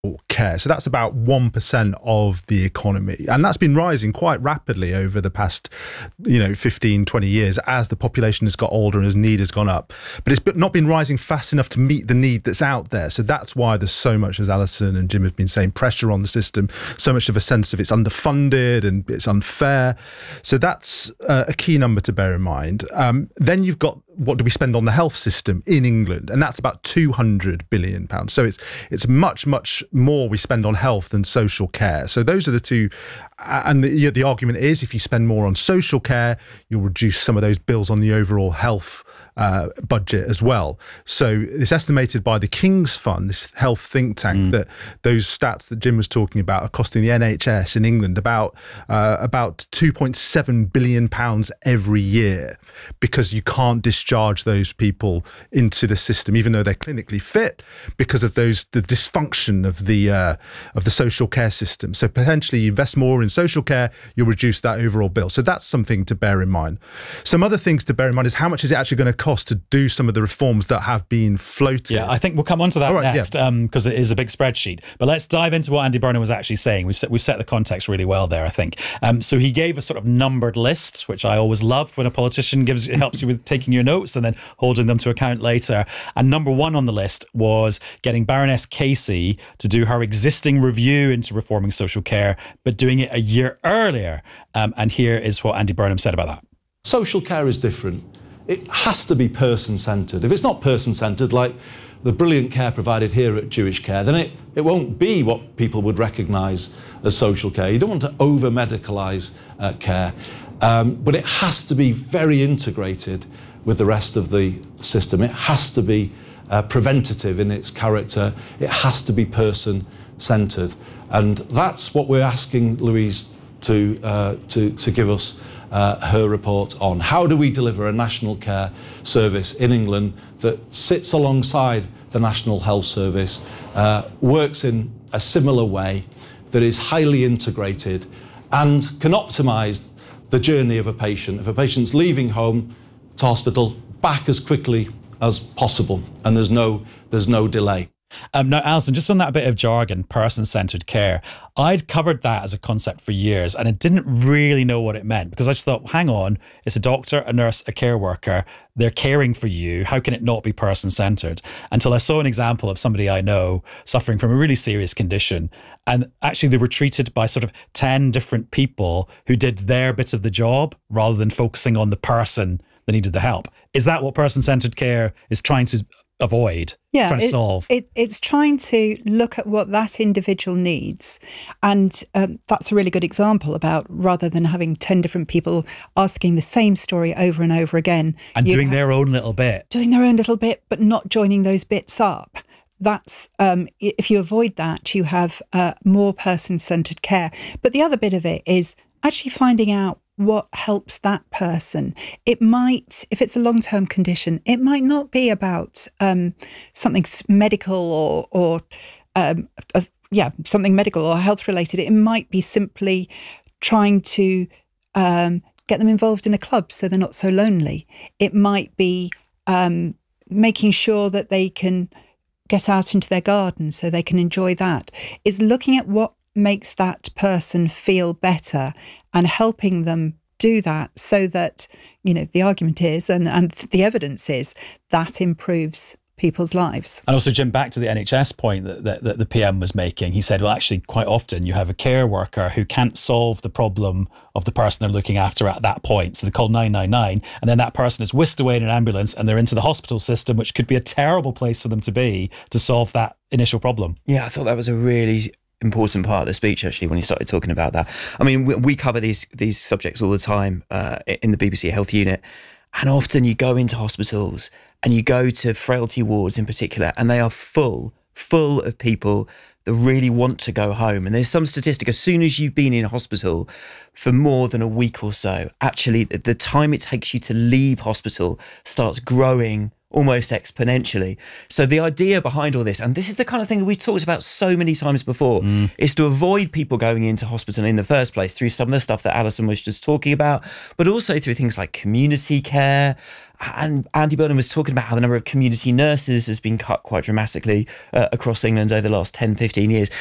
care. So that's about 1% of the economy. And that's been rising quite rapidly over the past, 15, 20 years as the population has got older and as need has gone up. But it's not been rising fast enough to meet the need that's out there. So that's why there's so much, as Alison and Jim have been saying, pressure on the system, so much of a sense of it's underfunded and it's unfair. So that's a key number to bear in mind. Then you've got, what do we spend on the health system in England? And that's about £200 billion. So it's much, much more we spend on health than social care. So those are the two. And the argument is, if you spend more on social care, you'll reduce some of those bills on the overall health budget as well. So it's estimated by the King's Fund, this health think tank, that those stats that Jim was talking about are costing the NHS in England about £2.7 billion every year, because you can't discharge those people into the system, even though they're clinically fit, because of the dysfunction of the social care system. So potentially you invest more in social care, you'll reduce that overall bill. So that's something to bear in mind. Some other things to bear in mind is, how much is it actually going to cost to do some of the reforms that have been floated? Yeah, I think we'll come on to that next, because it is a big spreadsheet. But let's dive into what Andy Burnham was actually saying. We've set the context really well there, I think. So he gave a sort of numbered list, which I always love when a politician helps you with taking your notes and then holding them to account later. And number one on the list was getting Baroness Casey to do her existing review into reforming social care, but doing it a year earlier. And here is what Andy Burnham said about that. Social care is different. It has to be person-centred. If it's not person-centred, like the brilliant care provided here at Jewish Care, then it won't be what people would recognise as social care. You don't want to over-medicalise care, but it has to be very integrated with the rest of the system. It has to be preventative in its character. It has to be person-centred. And that's what we're asking Louise to give us her report on. How do we deliver a national care service in England that sits alongside the National Health Service, works in a similar way, that is highly integrated and can optimise the journey of a patient. If a patient's leaving home to hospital, back as quickly as possible, and there's no delay. Now, Alison, just on that bit of jargon, person-centred care, I'd covered that as a concept for years and I didn't really know what it meant, because I just thought, hang on, it's a doctor, a nurse, a care worker, they're caring for you. How can it not be person-centred? Until I saw an example of somebody I know suffering from a really serious condition. And actually they were treated by sort of 10 different people who did their bit of the job rather than focusing on the person that needed the help. Is that what person-centred care is trying to avoid, trying to solve? It's trying to look at what that individual needs. And that's a really good example about, rather than having 10 different people asking the same story over and over again. And doing their own little bit. Doing their own little bit, but not joining those bits up. That's, if you avoid that, you have more person-centred care. But the other bit of it is actually finding out what helps that person. It might, if it's a long-term condition, it might not be about something medical or something medical or health related. It might be simply trying to get them involved in a club so they're not so lonely. It might be making sure that they can get out into their garden so they can enjoy that. It's looking at what makes that person feel better and helping them do that, so that, the argument is and the evidence is that improves people's lives. And also, Jim, back to the NHS point that the PM was making, he said, well, actually, quite often you have a care worker who can't solve the problem of the person they're looking after at that point. So they call 999, and then that person is whisked away in an ambulance and they're into the hospital system, which could be a terrible place for them to be to solve that initial problem. Yeah, I thought that was a really important part of the speech, actually, when he started talking about that. I mean, we cover these subjects all the time in the BBC Health Unit, and often you go into hospitals and you go to frailty wards in particular, and they are full of people that really want to go home. And there's some statistic, as soon as you've been in hospital for more than a week or so, actually the time it takes you to leave hospital starts growing almost exponentially. So the idea behind all this, and this is the kind of thing that we've talked about so many times before, is to avoid people going into hospital in the first place through some of the stuff that Alison was just talking about, but also through things like community care. And Andy Burnham was talking about how the number of community nurses has been cut quite dramatically across England over the last 10, 15 years.